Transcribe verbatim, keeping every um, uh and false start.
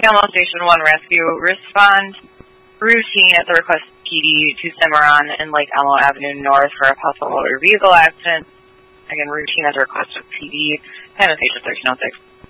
Elmo Station one rescue. Respond routine at the request of P D to Cimarron and Lake Elmo Avenue North for a possible motor vehicle accident. Again, routine at the request of P D. Time of page thirteen oh six.